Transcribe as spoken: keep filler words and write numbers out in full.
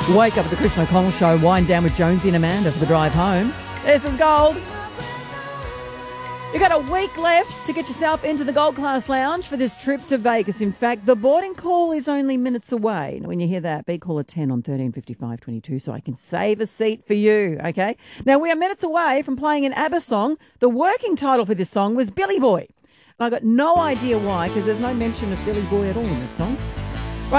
Wake up at the Christian O'Connell Show, wind down with Jonesy and Amanda for the drive home. This is Gold. You've got a week left to get yourself into the Gold Class Lounge for this trip to Vegas. In fact, the boarding call is only minutes away. Now, when you hear that, be caller ten on thirteen fifty-five twenty-two so I can save a seat for you, okay? Now, we are minutes away from playing an ABBA song. The working title for this song was Billy Boy. And I got no idea why, because there's no mention of Billy Boy at all in this song.